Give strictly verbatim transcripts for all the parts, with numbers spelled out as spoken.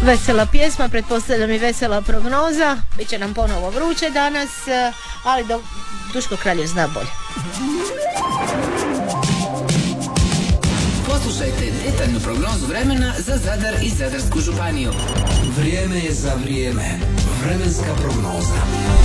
Vesela pjesma, pretpostavljam i vesela prognoza. Biće nam ponovo vruće danas, ali do, Duško Kraljev zna bolje. Poslušajte detaljnu prognozu vremena za Zadar i Zadarsku županiju. Vrijeme je za vrijeme. Vremenska prognoza.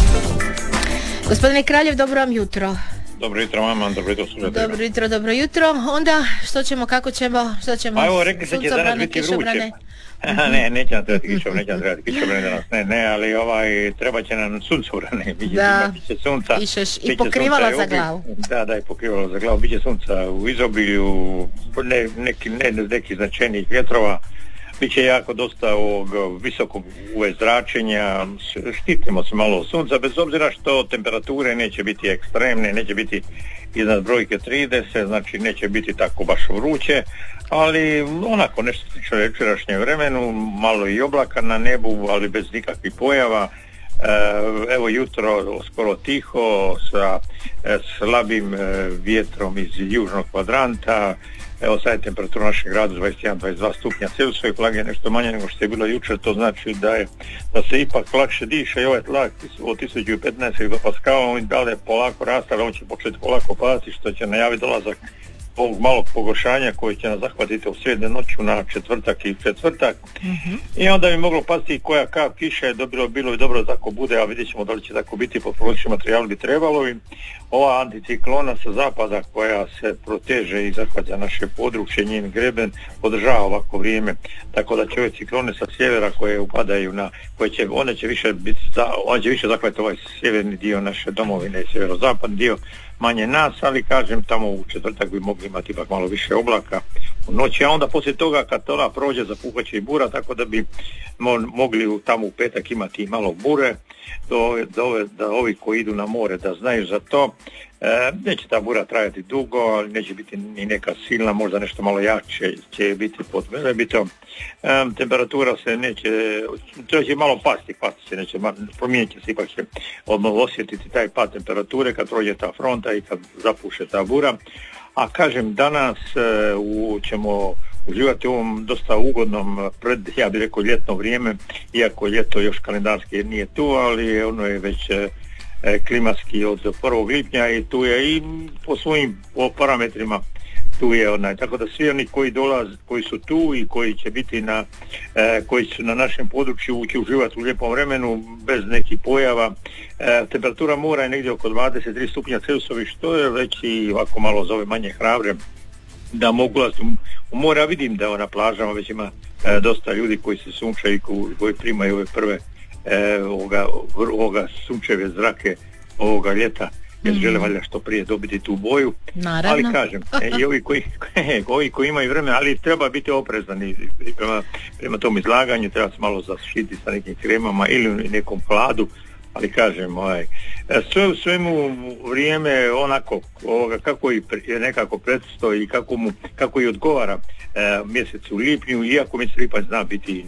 Gospodine Kraljev, dobro vam jutro. Dobro jutro vama, dobro jutro slušateljima. Dobro jutro, dobro jutro. Onda što ćemo, kako ćemo, što ćemo? Pa evo, rekli ste će danas biti vruće. ne, neće nam trebati kišobrane, neće nam trebati kišobrane danas, ne, ne, ali ovaj, treba će nam suncobrane, da, biće sunca. Pišeš i pokrivala za glavu. Da, da, i pokrivala za glavu, biće sunca u izobilju, ne, neki, ne, neki značajnijih vjetrova, biće jako dosta ovog visokog U V zračenja, štitimo se malo od sunca, bez obzira što temperature neće biti ekstremne, neće biti iznad brojke trideset, znači neće biti tako baš vruće, ali onako nešto slično jučerašnjem vremenu, malo i oblaka na nebu, ali bez nikakvih pojava. Evo jutro skoro tiho sa slabim vjetrom iz južnog kvadranta. Evo sad je temperatura u našem gradu dvadeset jedan do dvadeset dva stupnja Celzijusovih, tlak je nešto manje nego što je bilo jučer, to znači da je da se ipak lakše diše i ovaj tlak od tisuću petnaest do Paskala, on dalje polako raste, ali on će početi polako padati, što će najaviti dolazak ovog malog pogoršanja koji će nas zahvatiti u srednju noću na četvrtak i četvrtak. Mm-hmm. I onda bi moglo pasti koja kap kiše, dobro, bilo bi dobro da tako bude, a vidjet ćemo da li će tako biti, po prosječnom materijalu bi trebalo. I ova anticiklona sa zapada koja se proteže i zahvaća naše područje, njen greben, podržava ovako vrijeme, tako da će ove ciklone sa sjevera koje upadaju na, koje će, one će više biti, one će više zahvatiti ovaj sjeverni dio naše domovine i sjeverozapadni dio, manje nas, ali kažem tamo u četvrtak bi mogli imati ipak malo više oblaka u noći, a onda poslije toga kad ona prođe zapuhaće i bura, tako da bi mo- mogli u, tamo u petak imati malo bure, do, do, da ovi koji idu na more da znaju za to. E, neće ta bura trajati dugo, ali neće biti ni neka silna, možda nešto malo jače će biti pod velebitom. E, temperatura se neće, to će malo pasti, pasti se neće, promijenit će se, ipak će odmah osjetiti taj pad temperature kad prođe ta fronta i kad zapuše ta bura. A kažem, danas e, u, ćemo uživati u ovom dosta ugodnom, pred, ja bih rekao, ljetno vrijeme, iako ljeto još kalendarski nije tu, ali ono je već e, klimatski od prvog lipnja i tu je i po svojim po parametrima tu je onaj, tako da svi oni koji dolaze, koji su tu i koji će biti na, e, koji su na našem području će uživati u lijepom vremenu bez nekih pojava. E, temperatura mora je negdje oko dvadeset tri stupnja Celzijusovih, što je već i ovako malo za ove manje hrabre da mogu ulaziti u more, a vidim da na plažama već ima e, dosta ljudi koji se sunčaju i koji, koji primaju ove prve e, ovoga, ovoga sunčeve zrake ovoga ljeta, jer mm. žele valjda što prije dobiti tu boju. Naravno. Ali kažem, e, i ovi koji, ovi koji imaju vremena, ali treba biti oprezan i prema, prema tom izlaganju, treba se malo zaštiti sa nekim kremama ili nekom hladu, ali kažem, ovaj, sve u svemu vrijeme onako ovoga, kako i nekako predstoji i kako mu, kako i odgovara e, mjesecu lipnju, iako mjesec lipanj zna biti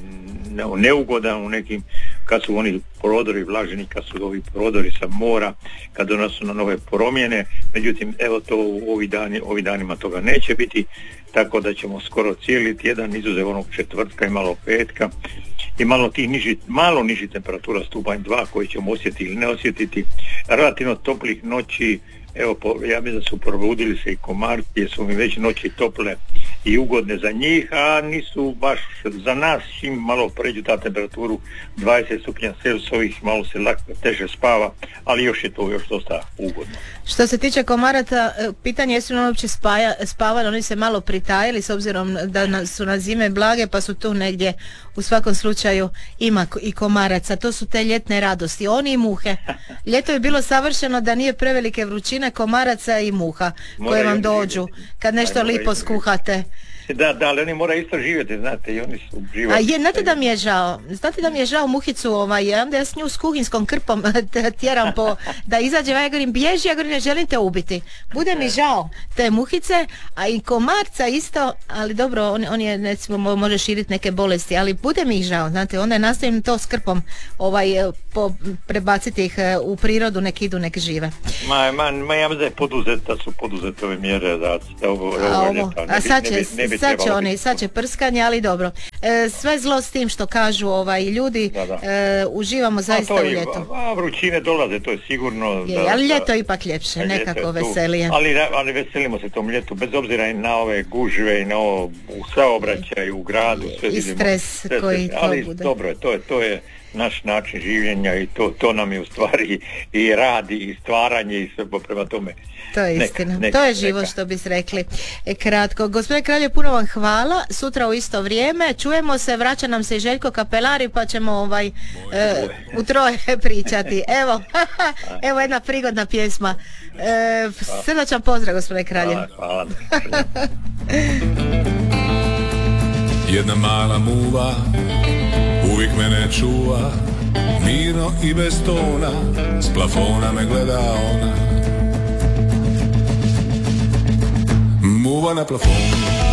neugodan u nekim, kad su oni prodori vlaženi, kad su ovi prodori sa mora, kad donosu na nove promjene, međutim, evo to u ovi dani, ovi danima toga neće biti, tako da ćemo skoro cijeli tjedan, izuzev onog četvrtka i malo petka, i malo tih niži, malo niži temperatura stupanj dva koji ćemo osjetiti ili ne osjetiti, relativno toplih noći. Evo, po, ja mislim da su probudili se i komarci, jer su mi već noći tople i ugodne za njih, a nisu baš za nas, čim malo pređu ta temperaturu dvadeset stupnja Celzijusovih, malo se lako teže spava, ali još je to još dosta ugodno. Što se tiče komaraca, pitanje jesu li oni uopće spaja, spavali, oni se malo pritajili s obzirom da su na zime blage, pa su tu negdje, u svakom slučaju ima i komaraca, to su te ljetne radosti, oni i muhe. Ljeto je bilo savršeno da nije prevelike vrućine, komaraca i muha koje vam dođu kad nešto lipo skuhate. Da, da, ali oni moraju isto živjeti, znate, i oni su živjeti. A je, znate da mi je žao, znate da mi je žao muhicu, ovaj, onda ja s nju s kuhinskom krpom tjeram po, da izađe, ja govorim, bježi, ja govorim, ne želim te ubiti. Bude mi žao te muhice, a i komarca isto, ali dobro, on, on je, recimo, može širiti neke bolesti, ali bude mi ih žao, znate, onda nastavim to s krpom, ovaj, po, prebaciti ih u prirodu, nek idu, nek žive. Ma, ma, ma ja mislim da je poduzet, da su poduzete ove mjere, da, da ovo, a, ovo ovo, ljeta, ne, a sad bi, će, ne, bi, ne bi sad će trebalo oni, biti. sad će prskanje, ali dobro. E, sve zlo s tim što kažu ovaj ljudi, Da, da. e, uživamo zaista A to u i- ljetu. A vrućine dolaze, to je sigurno. Je, ali ljeto je ipak ljepše, a ljeto je nekako tu. veselije. Ali, ali veselimo se tom ljetu, bez obzira i na ove gužve i na ovo u saobraćaju, u gradu, sve I vidimo. stres Sve, koji sve, to ali bude. dobro je, to je, to je naš način življenja i to, to nam je u stvari i radi i stvaranje i sve prema tome. To je Neka, istina, neka, to je živo neka. što bi se rekli. E, kratko, gospodine Kralje, puno vam hvala, sutra u isto vrijeme, čujemo se, vraća nam se i Željko Kapelari pa ćemo ovaj e, u troje pričati. Evo, evo jedna prigodna pjesma. E, srdačan pozdrav, gospodine Kralje. Hvala, hvala. Jedna mala muva uvijek mene čuva, mirno i bez tona, s plafona me gleda ona. Muva na plafonu,